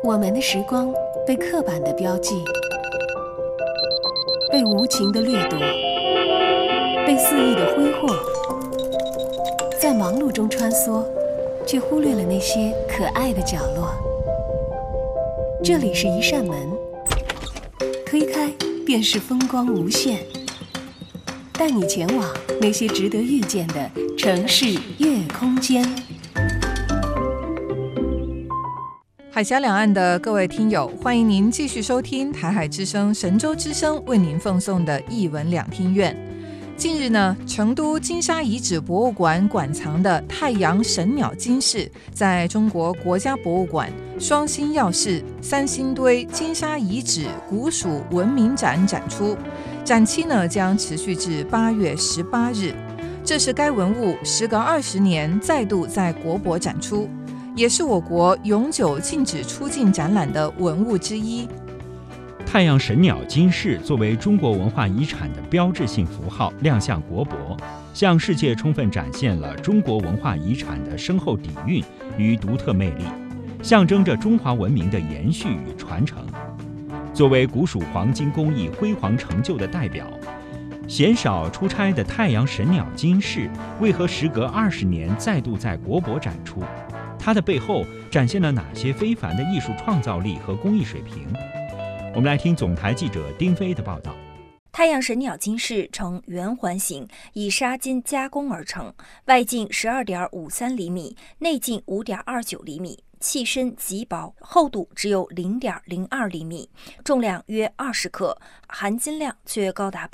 我们的时光被刻板的标记，被无情的掠夺，被肆意的挥霍，在忙碌中穿梭，却忽略了那些可爱的角落。这里是一扇门，推开便是风光无限，带你前往那些值得遇见的城市夜空间。 海峡两岸的各位听友，欢迎您继续收听台海之声神州之声为您奉送的艺文两厅院。近日呢，成都金沙遗址博物馆馆藏的太阳神鸟金饰在中国国家博物馆双星耀室三星堆金沙遗址古蜀文明展展出，展期呢将持续至8月18日。这是该文物时隔20年再度在国博展出，也是我国永久禁止出境展览的文物之一。 太阳神鸟金饰作为中国文化遗产的标志性符号亮相国博，向世界充分展现了中国文化遗产的深厚底蕴与独特魅力，象征着中华文明的延续与传承。作为古蜀黄金工艺辉煌成就的代表，鲜少出差的太阳神鸟金饰为何时隔20年再度在国博展出？它的背后展现了哪些非凡的艺术创造力和工艺水平？我们来听总台记者丁飞的报道。 太阳神鸟金饰呈圆环形，以纱金加工而成，外径12.53厘米，内径5.29厘米，器身极薄，厚度只有0.02厘米，重量约20克，含金量却高达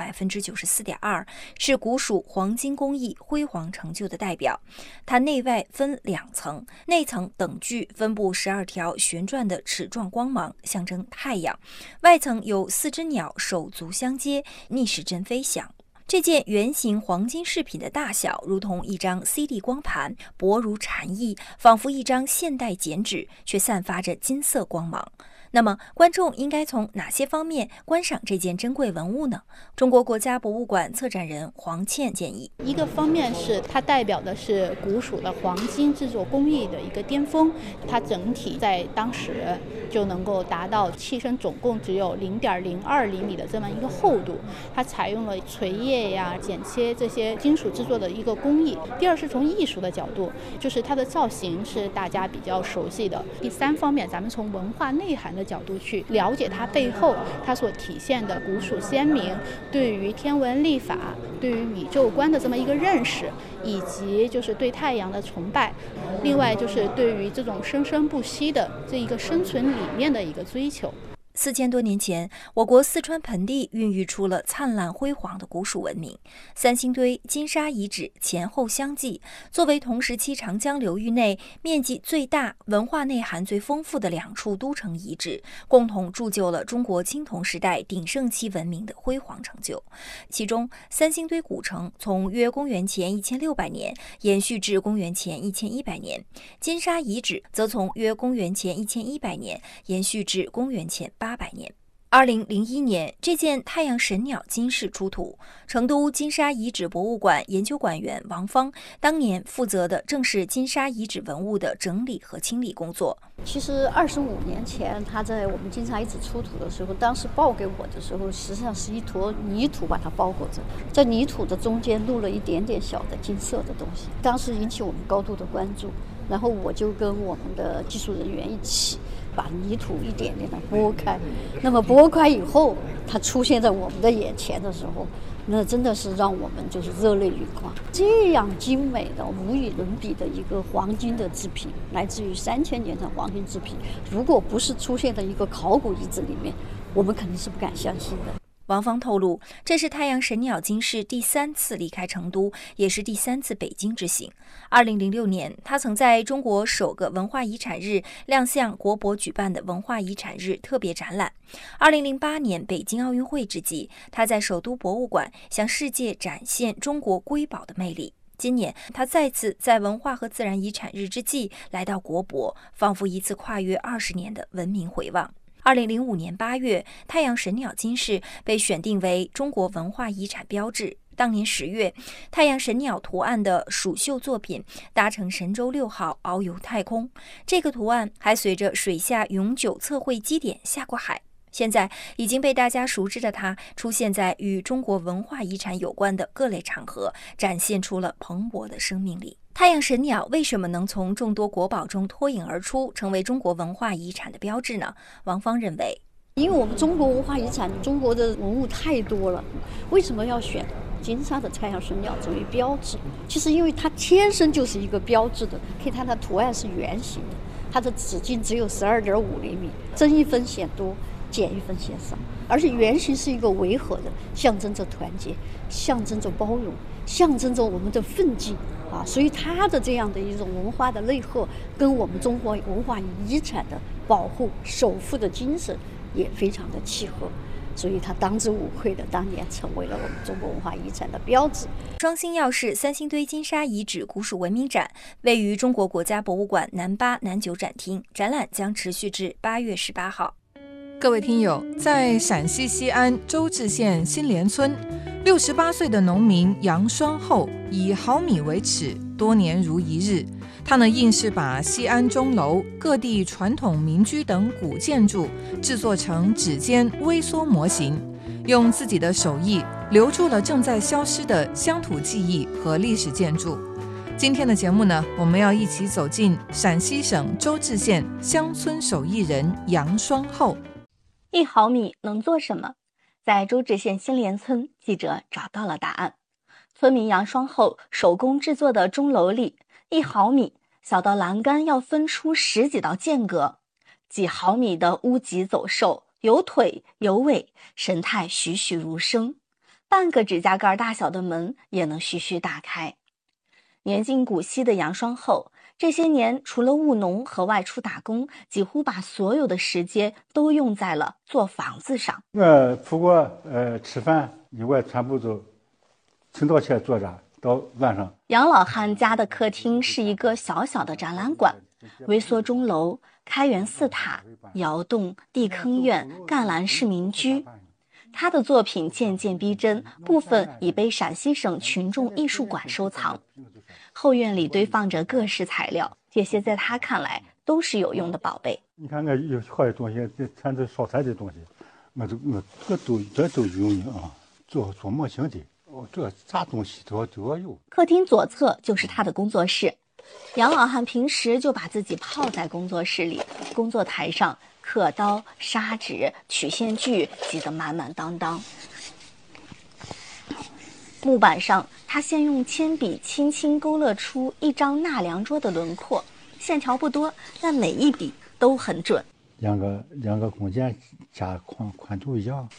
94.2%，是古蜀黄金工艺辉煌成就的代表。它内外分2层，内层等距分布12条旋转的齿状光芒，象征太阳；外层有4只鸟手足相接，逆时针飞翔。这件圆形黄金饰品的大小如同一张 CD 光盘，薄如蝉翼，仿佛一张现代剪纸，却散发着金色光芒。那么观众应该从哪些方面观赏这件珍贵文物呢？中国国家博物馆策展人黄倩建议， 一个方面是它代表的是古蜀的黄金制作工艺的一个巅峰，它整体在当时就能够达到器身总共只有0.02厘米的这么一个厚度，它采用了锤叶呀、剪切这些金属制作的一个工艺。第二是从艺术的角度，就是它的造型是大家比较熟悉的。第三方面，咱们从文化内涵的角度去了解它背后它所体现的古蜀先民对于天文历法、对于宇宙观的这么一个认识，以及就是对太阳的崇拜，另外就是对于这种生生不息的这一个生存理念的一个追求。 4000多年前，我国四川盆地孕育出了灿烂辉煌的古蜀文明。三星堆金沙遗址前后相继，作为同时期长江流域内面积最大、文化内涵最丰富的2处都城遗址，共同铸就了中国青铜时代鼎盛期文明的辉煌成就。其中，三星堆古城从约公元前1600年延续至公元前1100年，金沙遗址则从约公元前1100年延续至公元前800年。2001年，这件太阳神鸟金饰出土，成都金沙遗址博物馆研究馆员王芳当年负责的正是金沙遗址文物的整理和清理工作。 其实25年前，他在我们金沙遗址出土的时候，当时报给我的时候，实际上是一坨泥土把它包裹着，在泥土的中间露了一点点小的金色的东西，当时引起我们高度的关注。然后我就跟我们的技术人员一起把泥土一点点的拨开，那么拨开以后，它出现在我们的眼前的时候，那真的是让我们就是热泪盈眶。这样精美的无与伦比的一个黄金的制品，来自于3000年的黄金制品，如果不是出现在一个考古遗址里面，我们肯定是不敢相信的。 王芳透露，这是太阳神鸟金饰第3次离开成都，也是第3次北京之行。2006年，他曾在中国首个文化遗产日亮相国博举办的文化遗产日特别展览。2008年北京奥运会之际，他在首都博物馆向世界展现中国瑰宝的魅力。今年，他再次在文化和自然遗产日之际来到国博，仿佛一次跨越20年的文明回望。2005年8月，太阳神鸟金饰被选定为中国文化遗产标志。 当年10月，太阳神鸟图案的蜀绣作品搭乘神舟6号遨游太空，这个图案还随着水下永久测绘基点下过海。现在已经被大家熟知的它，出现在与中国文化遗产有关的各类场合，展现出了蓬勃的生命力。太阳神鸟为什么能从众多国宝中脱颖而出，成为中国文化遗产的标志呢？王芳认为， 因为我们中国文化遗产，中国的文物太多了，为什么要选金沙的太阳神鸟作为标志？其实因为它天生就是一个标志的，可以看它图案是圆形的，它的直径只有12.5厘米，增一分显多，减一分显少，而且圆形是一个维和的，象征着团结，象征着包容，象征着我们的奋进啊！所以它的这样的一种文化的内核，跟我们中国文化遗产的保护守护的精神也非常的契合，所以它当之无愧的当年成为了我们中国文化遗产的标志。 双星耀市三星堆金沙遗址古蜀文明展位于中国国家博物馆南8、南9展厅，展览将持续至8月18号。 各位听友，在陕西西安周至县新联村，68岁的农民杨双厚以毫米为尺，多年如一日。他呢，硬是把西安钟楼、各地传统民居等古建筑制作成指尖微缩模型，用自己的手艺留住了正在消失的乡土记忆和历史建筑。今天的节目呢，我们要一起走进陕西省周至县乡村手艺人杨双厚。 1毫米能做什么？在周至县新联村，记者找到了答案。村民杨双厚手工制作的钟楼里，1毫米小到栏杆要分出10几道间隔，几毫米的屋脊走兽，有腿有尾，神态栩栩如生，半个指甲盖大小的门也能徐徐打开。年近古稀的杨双厚，这些年除了务农和外出打工，几乎把所有的时间都用在了做房子上。 我除过吃饭以外，全部都清早起来坐着到晚上。 杨老汉家的客厅是一个小小的展览馆，微缩钟楼、开元寺塔、窑洞、地坑院、干栏式民居。他的作品渐渐逼真，部分已被陕西省群众艺术馆收藏。后院里堆放着各式材料，这些在他看来都是有用的宝贝。 你看我有好的东西，全是烧菜的东西，这都有用啊，做模型的，这啥东西都要有。 客厅左侧就是他的工作室，杨老汉平时就把自己泡在工作室里，工作台上刻刀、砂纸、曲线锯挤得满满当当。木板上，他先用铅笔轻轻勾勒出一张纳凉桌的轮廓，线条不多，但每一笔都很准。 两个空间加宽度一样。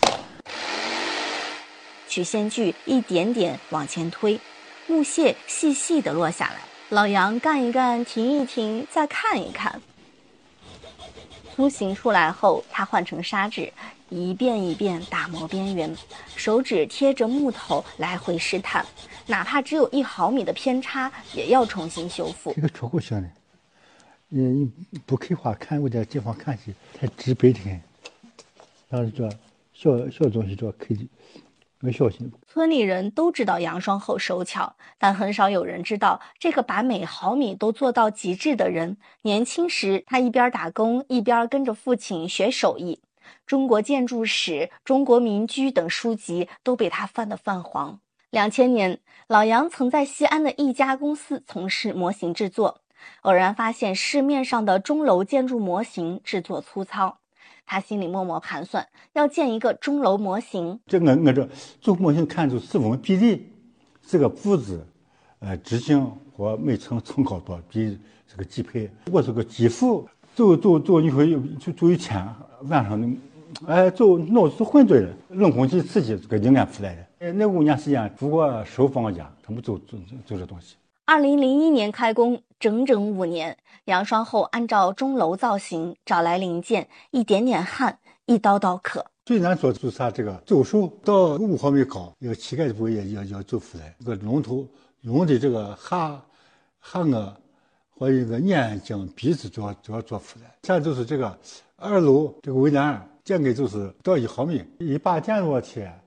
曲线锯一点点往前推，木屑细细地落下来。老杨干一干，停一停，再看一看。图形出来后，他换成砂纸，一遍一遍打磨边缘，手指贴着木头来回试探，哪怕只有1毫米的偏差，也要重新修复。 这个出口型的，你不刻画，看我这地方看起太直白的，当时这小东西这刻的，我小心。 村里人都知道杨双厚手巧，但很少有人知道这个把每毫米都做到极致的人。年轻时，他一边打工，一边跟着父亲学手艺。中国建筑史、中国民居等书籍都被他翻得泛黄。2000年，老杨曾在西安的一家公司从事模型制作，偶然发现市面上的钟楼建筑模型制作粗糙。他心里默默盘算，要建一个钟楼模型。 这我这做模型看出四分比例，这个步子，直径和每层层高多比这个几倍。我这个几幅走你会就走一天，晚上走脑子混沌了，冷空气刺激这个灵感出来的。那5年时间，不过收房家，他们做这东西。 2001年开工，整整5年，杨双厚按照钟楼造型找来零件，一点点焊，一刀刀刻。 最难做就是它这个走手到5毫米高，这个膝盖部也要走出来。这个龙头龙的这个下颚和一个眼睛、鼻子都要做出来。现在就是这个2楼这个围栏，建给就是到1毫米，一把电烙铁，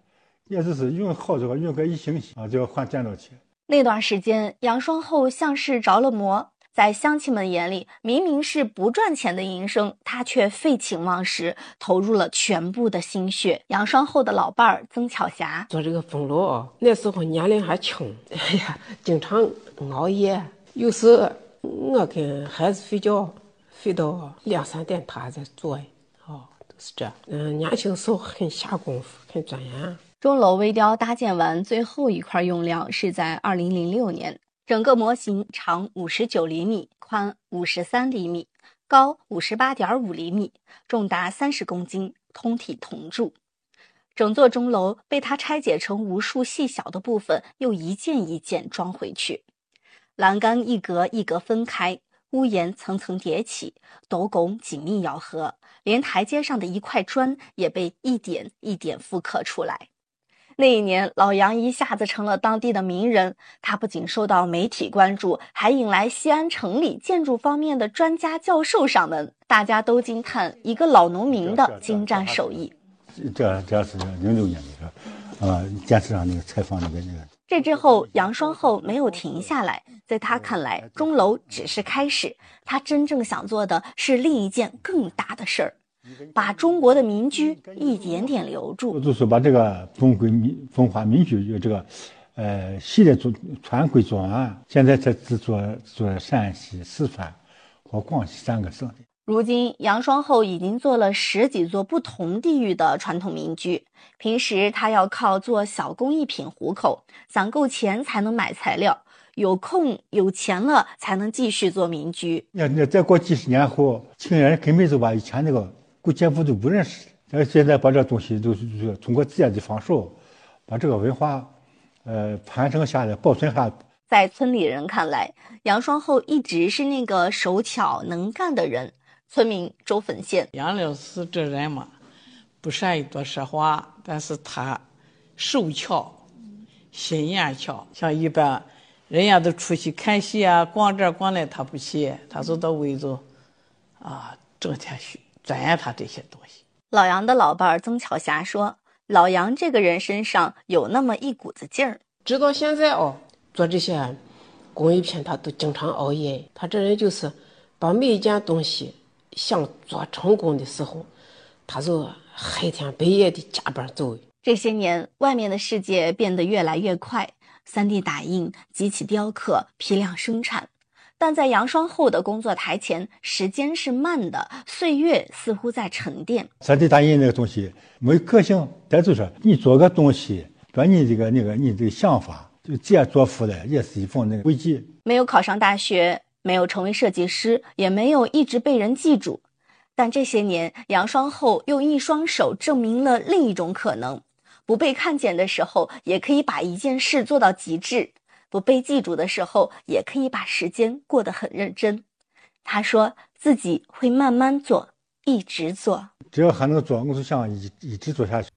也就是用好这个用个1星期啊，就要还见到钱。 那段时间，杨双后像是着了魔，在乡亲们眼里，明明是不赚钱的营生，他却废寝忘食，投入了全部的心血。杨双后的老伴儿曾巧霞做这个封路啊，那时候年龄还轻，哎呀，经常熬夜，有时我跟孩子睡觉，睡到2、3点他还在做，都是这。年轻时候很下功夫，很钻研。 钟楼微雕搭建完最后一块用料是在2006年。整个模型长59厘米，宽53厘米，高58.5厘米，重达30公斤，通体铜铸。整座钟楼被它拆解成无数细小的部分，又一件一件装回去。栏杆一格一格分开，屋檐层层叠起，斗拱紧密咬合，连台阶上的一块砖也被一点一点复刻出来。那一年，老杨一下子成了当地的名人，他不仅受到媒体关注，还引来西安城里建筑方面的专家教授上门，大家都惊叹一个老农民的精湛手艺。 这是06年那个电视上那个采访那个。 这之后，杨双后没有停下来，在他看来，钟楼只是开始，他真正想做的是另一件更大的事儿。把中国的民居一点点留住， 就是把这个中华民居这个系列传回做完，现在才只做陕西、四川和广西3个省的。 如今杨双后已经做了10几座不同地域的传统民居，平时他要靠做小工艺品糊口，攒够钱才能买材料，有空有钱了才能继续做民居。 你再过几十年后，青年人根本就把以前那个古建筑都不认识，而现在把这东西都是通过自然的方式，把这个文化传承下来，保存下来。 在村里人看来，杨双后一直是那个手巧能干的人。村民周粉县， 杨老师这人嘛，不善于多说话，但是他手巧，心眼巧。像一般人家都出去看戏啊，逛这逛那，他不去，他就到围着整天去钻研他这些东西。 老杨的老伴曾巧霞说，老杨这个人身上有那么一股子劲儿。 直到现在做这些工艺品，他都经常熬夜。他这人就是把每一件东西想做成功的时候，他就黑天白夜的加班走。 这些年，外面的世界变得越来越快，3D 打印、机器雕刻、批量生产。但在杨双后的工作台前，时间是慢的，岁月似乎在沉淀。 3D 打印那个东西没个性，但就是你做个东西，把你你这个想法就这样做出来，也是一种那个轨迹。 没有考上大学，没有成为设计师，也没有一直被人记住。但这些年，杨双后用一双手证明了另一种可能：不被看见的时候，也可以把一件事做到极致。不被记住的时候，也可以把时间过得很认真。他说自己会慢慢做，一直做。 只要还能做，我就想一直做下去。